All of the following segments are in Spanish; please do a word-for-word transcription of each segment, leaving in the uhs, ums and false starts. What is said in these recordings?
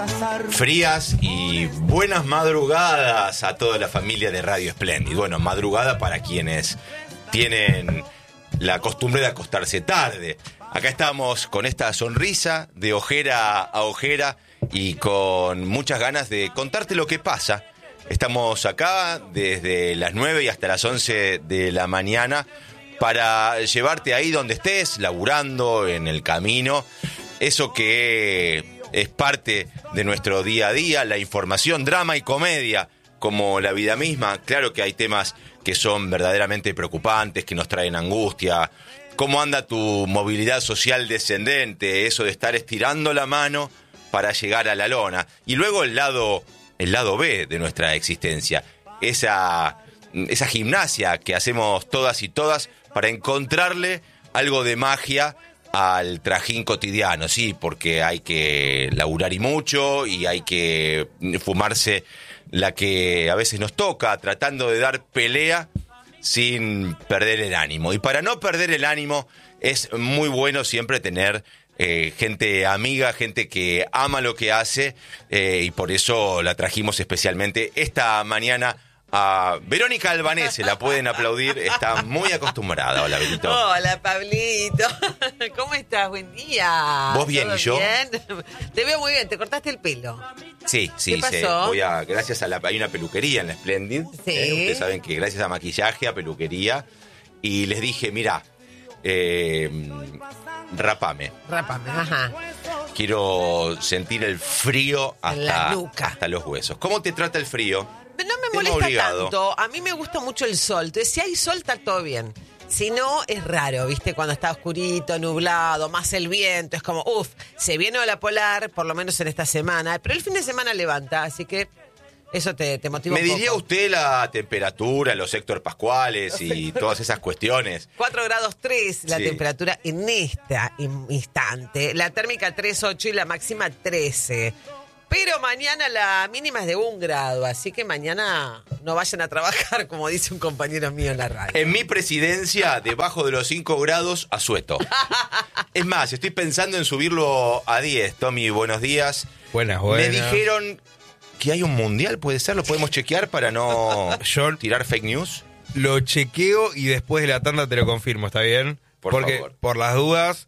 Frías y buenas madrugadas a toda la familia de Radio Splendid. Bueno, madrugada para quienes tienen la costumbre de acostarse tarde. Acá estamos con esta sonrisa de ojera a ojera y con muchas ganas de contarte lo que pasa. Estamos acá desde las nueve y hasta las once de la mañana para llevarte ahí donde estés, laburando, en el camino. Eso que es parte de nuestro día a día, la información, drama y comedia, como la vida misma. Claro que hay temas que son verdaderamente preocupantes, que nos traen angustia. ¿Cómo anda tu movilidad social descendente? Eso de estar estirando la mano para llegar a la lona. Y luego el lado, el lado B de nuestra existencia. Esa, esa gimnasia que hacemos todas y todas para encontrarle algo de magia al trajín cotidiano, sí, porque hay que laburar y mucho y hay que fumarse la que a veces nos toca, tratando de dar pelea sin perder el ánimo. Y para no perder el ánimo es muy bueno siempre tener eh, gente amiga, gente que ama lo que hace, eh, y por eso la trajimos especialmente esta mañana a Verónica Albanese. La pueden aplaudir, está muy acostumbrada. Hola, Benito. Hola, Pablito. ¿Cómo estás? Buen día. ¿Vos bien y yo? Bien. Te veo muy bien, te cortaste el pelo. Sí, sí, ¿Qué sí. pasó? Voy a, gracias a la, hay una peluquería en la Splendid. Sí. Eh, ustedes saben que gracias a maquillaje, a peluquería, y les dije, mira, eh, rapame. Rápame, ajá. Quiero sentir el frío En la hasta, nuca. hasta los huesos. ¿Cómo te trata el frío? No me Tema molesta obligado. tanto. A mí me gusta mucho el sol. Entonces, si hay sol, está todo bien. Si no, es raro, ¿viste? Cuando está oscurito, nublado, más el viento. Es como, uff, se viene ola polar, por lo menos en esta semana. Pero el fin de semana levanta, así que eso te, te motiva ¿Me un poco. diría usted la temperatura, los Héctor Pascuales y todas esas cuestiones? cuatro grados tres la Sí. temperatura en este instante. La térmica tres punto ocho y la máxima trece. Pero mañana la mínima es de un grado, así que mañana no vayan a trabajar, como dice un compañero mío en la radio. En mi presidencia, debajo de los cinco grados, asueto. Es más, estoy pensando en subirlo a diez. Tommy, buenos días. Buenas, buenas. Me dijeron que hay un mundial, ¿puede ser? ¿Lo podemos chequear para no Yo tirar fake news? lo chequeo y después de la tanda te lo confirmo, ¿está bien? Por Porque favor. por las dudas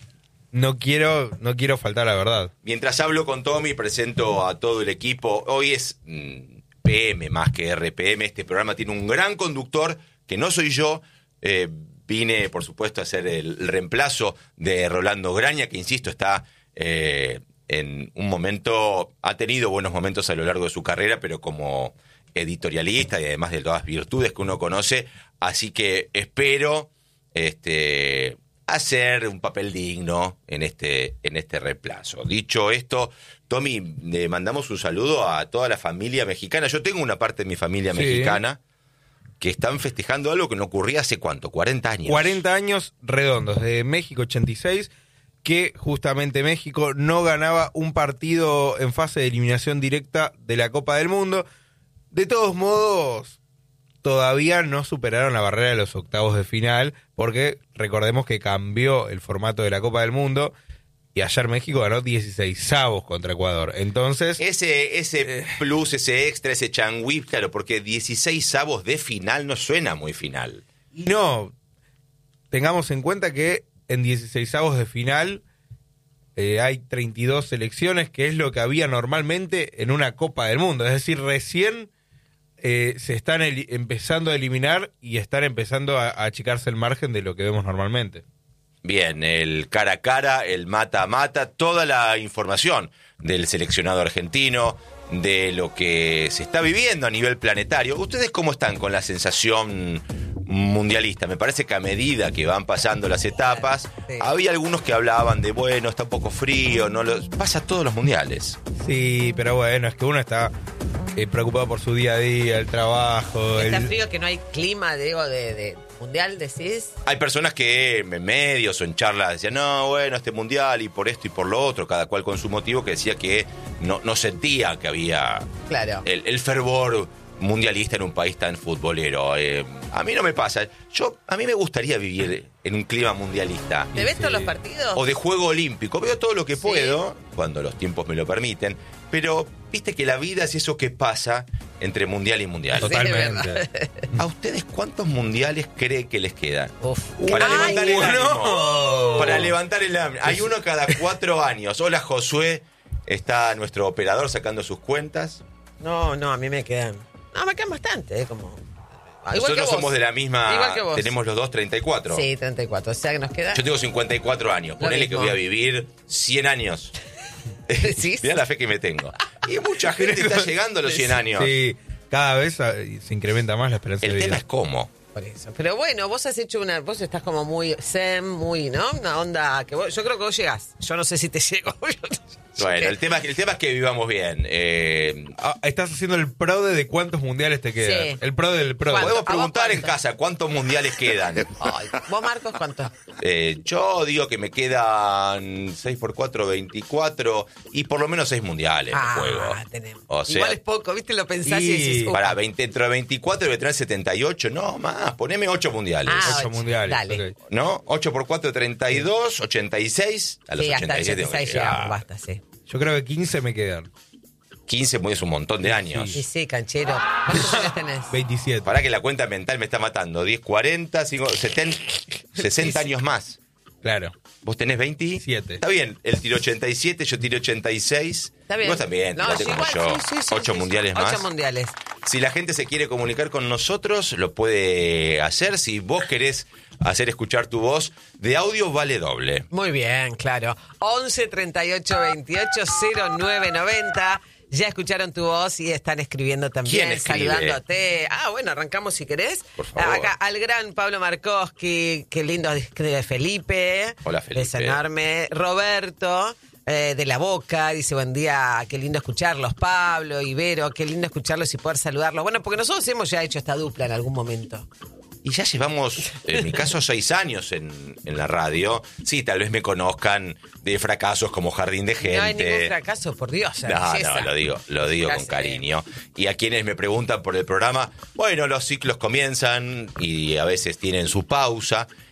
no quiero no quiero faltar a la verdad. Mientras hablo con Tommy, presento a todo el equipo. Hoy es mm, P M más que R P M. Este programa tiene un gran conductor, que no soy yo. Eh, vine, por supuesto, a hacer el reemplazo de Rolando Graña, que, insisto, está eh, en un momento, ha tenido buenos momentos a lo largo de su carrera, pero como editorialista y además de todas las virtudes que uno conoce. Así que espero este, hacer un papel digno en este, en este reemplazo. Dicho esto, Tommy, le mandamos un saludo a toda la familia mexicana. Yo tengo una parte de mi familia Sí. mexicana que están festejando algo que no ocurría hace, ¿cuánto? cuarenta años. cuarenta años redondos de México ochenta y seis, que justamente México no ganaba un partido en fase de eliminación directa de la Copa del Mundo. De todos modos, todavía no superaron la barrera de los octavos de final, porque recordemos que cambió el formato de la Copa del Mundo y ayer México ganó dieciseisavos contra Ecuador. Entonces, Ese, ese plus, ese extra, ese changüí, claro, porque dieciseisavos de final no suena muy final. y no, tengamos en cuenta que en dieciseisavos de final eh, hay treinta y dos selecciones, que es lo que había normalmente en una Copa del Mundo. Es decir, recién eh, se están el- empezando a eliminar y están empezando a, a achicarse el margen de lo que vemos normalmente. Bien, el cara a cara, el mata a mata, toda la información del seleccionado argentino, de lo que se está viviendo a nivel planetario. ¿Ustedes cómo están con la sensación mundialista? Me parece que a medida que van pasando las etapas, Sí. había algunos que hablaban de, bueno, está un poco frío, no lo... pasa todos los mundiales. Sí, pero bueno, es que uno está eh, preocupado por su día a día, el trabajo. Está el... frío que no hay clima, digo, de, de mundial, decís. Hay personas que en medios o en charlas decían, no, bueno, este mundial y por esto y por lo otro, cada cual con su motivo, que decía que no, no sentía que había Claro. el, el fervor mundialista en un país tan futbolero. Eh, a mí no me pasa. Yo, a mí me gustaría vivir en un clima mundialista. ¿Te ves Sí. todos los partidos? O de juego olímpico. Veo todo lo que Sí. puedo, cuando los tiempos me lo permiten, Pero viste que la vida es eso que pasa entre mundial y mundial. Totalmente. ¿A ustedes cuántos mundiales cree que les quedan? Uf. Para Ay, levantar el ánimo. no. Para levantar el ánimo. Hay uno cada cuatro años. Hola, Josué. Está nuestro operador sacando sus cuentas. No, no, a mí me quedan. No, me quedan bastante, ¿eh? Como. Igual Nosotros que vos. somos de la misma. Igual que vos. Tenemos los dos treinta y cuatro. Sí, treinta y cuatro. O sea que nos queda. Yo tengo cincuenta y cuatro años. Lo Ponele que mismo. voy a vivir cien años. ¿Decís? Mirá la fe que me tengo. Y mucha gente está llegando a los cien años. Sí, cada vez eh, se incrementa más la esperanza El de tema vida. es cómo. Por eso. Pero bueno, vos has hecho una. Vos estás como muy zen, muy, ¿no? Una onda que vos. Yo creo que vos llegás. Yo no sé si te llego. Bueno, el tema, el tema es que vivamos bien. Eh, Ah, estás haciendo el pro de, de cuántos mundiales te quedan. Sí. El pro del pro. ¿Cuánto? podemos ¿A vos preguntar en cuánto? casa cuántos mundiales quedan. Ay, ¿vos, Marcos, cuánto? Eh, yo digo que me quedan seis por cuatro, veinticuatro y por lo menos seis mundiales Ah, en juego. tenemos. O sea, Igual es poco, ¿viste? Lo pensás y, Y- decís. uh, para veinte, entre veinticuatro y tener setenta y ocho, no más, poneme ocho mundiales. Ah, Ocho ocho. mundiales. Dale. ok. ¿No? ocho por cuatro, treinta y dos, ochenta y seis. A los sí, hasta ochenta el y siete tengo ochenta y que seis llegamos, llegar. basta, sí. Yo creo que quince me quedan. quince es un montón de años. Sí, sí, canchero. ¿Cuántos años tenés? veintisiete. Para que la cuenta mental me está matando. diez, cuarenta, cinco, setenta, sesenta años más. Claro. ¿Vos tenés veinte? Siete. Está bien, él tiró ochenta y siete, yo tiré ochenta y seis. Está bien. Vos también, No, tirate sí, como igual, yo. sí, sí, sí, Ocho sí, mundiales sí. más. Ocho mundiales. Si la gente se quiere comunicar con nosotros, lo puede hacer. Si vos querés hacer escuchar tu voz, de audio vale doble. Muy bien, claro. once, treinta y ocho, veintiocho, cero nueve noventa. Ya escucharon tu voz y están escribiendo también, ¿Quién escribe? saludándote. Ah, bueno, arrancamos si querés. Por favor. Acá al gran Pablo Markowski, qué lindo escribe Felipe. Hola, Felipe. Es enorme. Roberto. eh, de la Boca, dice buen día, qué lindo escucharlos, Pablo, Ibero, qué lindo escucharlos y poder saludarlos. Bueno, porque nosotros hemos ya hecho esta dupla en algún momento. Y ya llevamos, en mi caso, seis años en, en la radio. Sí, tal vez me conozcan de fracasos como Jardín de Gente. No hay ningún fracaso, por Dios. No, belleza. no, lo digo, lo digo Ya con sé. cariño. Y a quienes me preguntan por el programa, bueno, los ciclos comienzan y a veces tienen su pausa.